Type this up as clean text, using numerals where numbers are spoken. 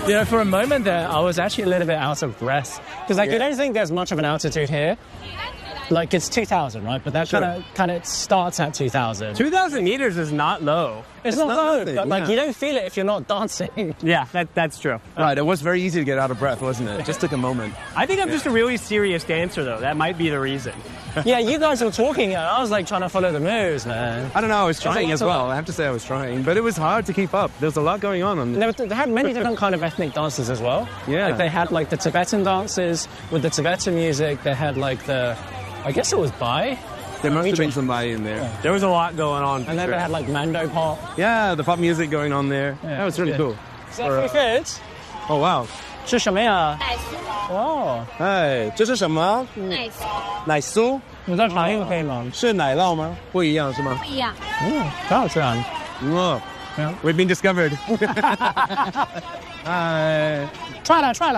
You know, for a moment there, I was actually a little bit out of breath because, like, you don't think there's much of an altitude here. Like, it's 2,000, right? But that kind of starts at 2,000. 2,000 meters is not low. It's not low, nothing, but, like, you don't feel it if you're not dancing. Yeah, that's true. Right, it was very easy to get out of breath, wasn't it? It just took a moment. I think I'm just a really serious dancer, though. That might be the reason. Yeah, you guys were talking, and I was, like, trying to follow the moves, man. I don't know, I was trying as well. I have to say I was trying. But it was hard to keep up. There was a lot going on. They had many different kind of ethnic dances as well. Yeah. Like, they had, like, the Tibetan dances with the Tibetan music. They had, like, I guess it was Bai. There must have been some Bai in there. There was a lot going on. And then they had, like, Mando pop. Yeah, the pop music going on there. Yeah, that was really cool. Is that pretty good? Oh, wow. 是什么呀？ 奶酥， 哦， 哎，这是什么？ 奶酥奶酥？ 你再尝一个可以吗？ 是奶酪吗？不一样是吗？ 不一样。 挺好吃啊。 We've been discovered. 踹了。